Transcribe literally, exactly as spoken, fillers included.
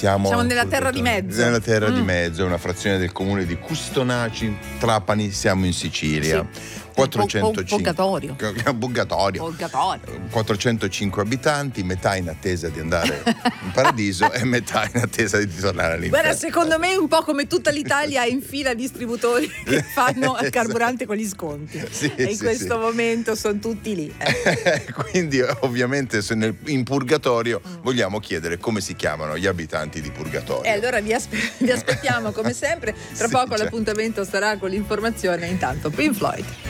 siamo, siamo nella terra di mezzo. Nella terra mm. di mezzo, una frazione del comune di Custonaci, Trapani, siamo in Sicilia. Sì. quattrocentocinque Purgatorio. Purgatorio. Purgatorio. quattrocentocinque abitanti, metà in attesa di andare in paradiso e metà in attesa di tornare all'inferno. Guarda, secondo me è un po' come tutta l'Italia è in fila distributori che fanno il carburante con gli sconti. Sì, e in sì, questo sì. momento sono tutti lì. Eh. Quindi ovviamente se nel, in Purgatorio mm. vogliamo chiedere come si chiamano gli abitanti di Purgatorio. E allora vi, aspe- vi aspettiamo come sempre. Tra sì, poco certo. L'appuntamento sarà con l'informazione. Intanto Pink Floyd.